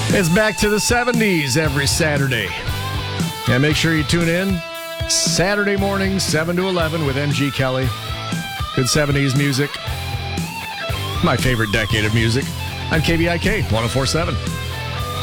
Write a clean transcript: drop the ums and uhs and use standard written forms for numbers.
It's back to the 70s every Saturday. And make sure you tune in Saturday morning, 7 to 11 with MG Kelly. Good 70s music. My favorite decade of music on KBIK 104.7.